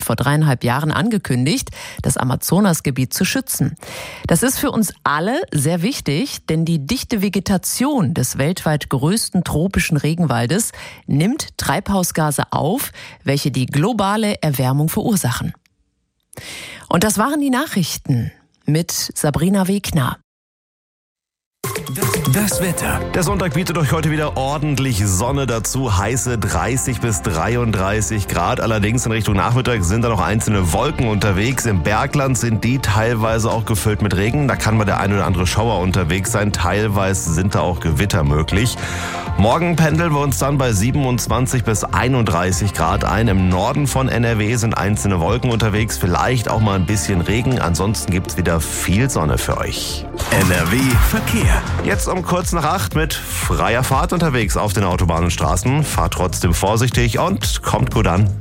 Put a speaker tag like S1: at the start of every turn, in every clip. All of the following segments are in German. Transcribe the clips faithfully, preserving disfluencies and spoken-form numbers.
S1: vor dreieinhalb Jahren angekündigt, das Amazonasgebiet zu schützen. Das ist für uns alle sehr wichtig, denn die dichte Vegetation des weltweit größten tropischen Regenwaldes nimmt Treibhausgase auf, welche die globale Erwärmung verursachen. Und das waren die Nachrichten mit Sabrina Wegner.
S2: Das Wetter. Der Sonntag bietet euch heute wieder ordentlich Sonne dazu. Heiße dreißig bis dreiunddreißig Grad. Allerdings in Richtung Nachmittag sind da noch einzelne Wolken unterwegs. Im Bergland sind die teilweise auch gefüllt mit Regen. Da kann mal der ein oder andere Schauer unterwegs sein. Teilweise sind da auch Gewitter möglich. Morgen pendeln wir uns dann bei siebenundzwanzig bis einunddreißig Grad ein. Im Norden von N R W sind einzelne Wolken unterwegs. Vielleicht auch mal ein bisschen Regen. Ansonsten gibt's wieder viel Sonne für euch.
S3: N R W Verkehr.
S2: Jetzt um kurz nach acht mit freier Fahrt unterwegs auf den Autobahnen und Straßen. Fahrt trotzdem vorsichtig und kommt gut an.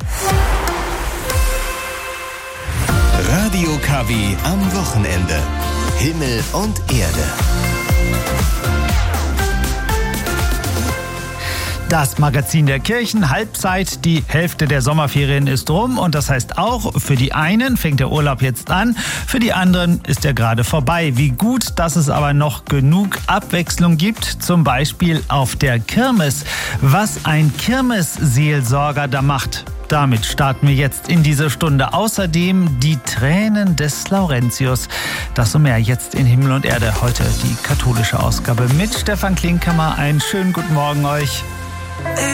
S3: Radio K W am Wochenende. Himmel und Erde.
S4: Das Magazin der Kirchen, Halbzeit, die Hälfte der Sommerferien ist rum und das heißt auch, für die einen fängt der Urlaub jetzt an, für die anderen ist er gerade vorbei. Wie gut, dass es aber noch genug Abwechslung gibt, zum Beispiel auf der Kirmes. Was ein Kirmesseelsorger da macht, damit starten wir jetzt in diese Stunde. Außerdem die Tränen des Laurentius. Das und mehr jetzt in Himmel und Erde. Heute die katholische Ausgabe mit Stefan Klinkhammer. Einen schönen guten Morgen euch.